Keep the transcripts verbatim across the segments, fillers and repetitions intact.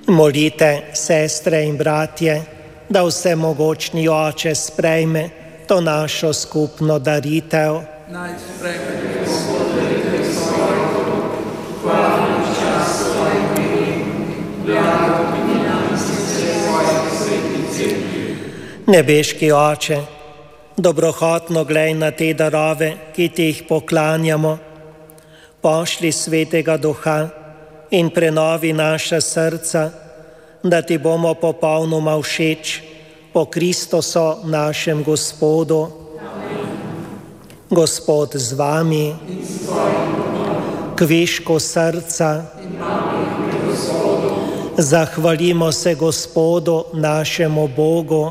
Molite, sestre in bratje, da vsemogočni Oče sprejme to našo skupno daritev. Naj sprejme Gospod daritev svojo, hvala in čast svojim imenom, blago in namestnice svojih svetih cerkvi. Nebeški Oče, dobrohotno glej na te darove, ki ti jih poklanjamo. Pošli Svetega Duha in prenovi naša srca, da ti bomo popolnoma všeč po Kristusu našem Gospodu. Amen. Gospod z vami, kvišku srca, zahvalimo se Gospodu našemu Bogu.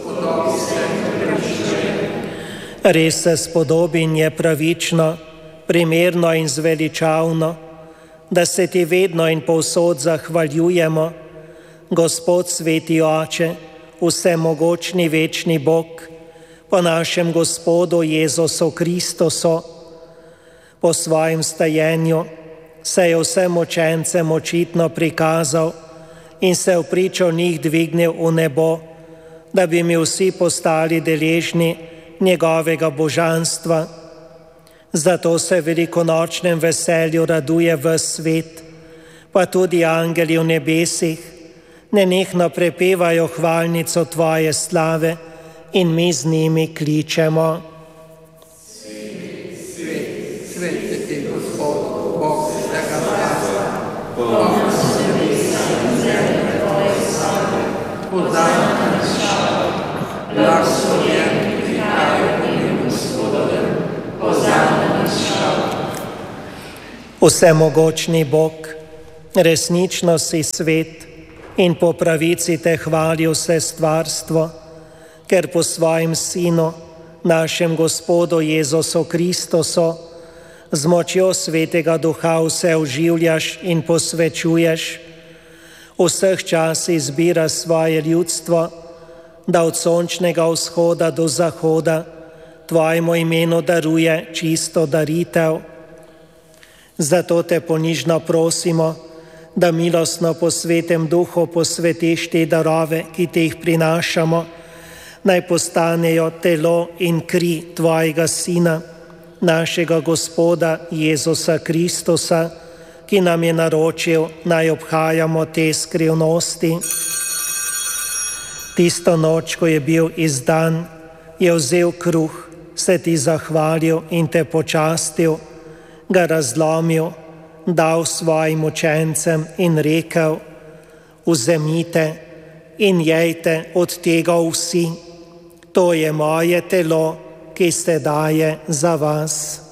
Res se spodobi in je pravično, primerno in zveličavno, da se ti vedno in povsod zahvaljujemo, Gospod sveti Oče, vsemogočni večni Bog, po našem Gospodu Jezusu Kristusu. Po svojem stajenju se je vsem učencem očitno prikazal in se v pričo njih dvignil v nebo, da bi mi vsi postali deležni njegovega božanstva. Zato se v velikonočnem veselju raduje ves svet, pa tudi angeli v nebesih, nenehno prepevajo hvalnico tvoje slave in mi z njimi kličemo. Svet, svet, svet je ti Gospod, Bog vsega sveta, polno si nebesa in zemlje tvoje slave, hozana na višavah, blagoslovljen ki prihaja v ime Gospodovem, hozana na višavah. Vsemogočni Bog, resnično si svet in po pravici te hvali vse stvarstvo, ker po svojem Sinu, našem Gospodu Jezusu Kristusu, z močjo Svetega Duha vse oživljaš in posvečuješ, v vseh časih zbira svoje ljudstvo, da od sončnega vzhoda do zahoda tvojemu imenu daruje čisto daritev. Zato te ponižno prosimo, da milostno po Svetem Duhu posvetiš te darove, ki te jih prinašamo, naj postanejo telo in kri tvojega Sina, našega Gospoda Jezusa Kristusa, ki nam je naročil, naj obhajamo te skrivnosti. Tisto noč, ko je bil izdan, je vzel kruh, se ti zahvalil in te počastil, ga razlomil, dal svojim učencem in rekel: vzemite in jejte od tega vsi, to je moje telo, ki se daje za vas.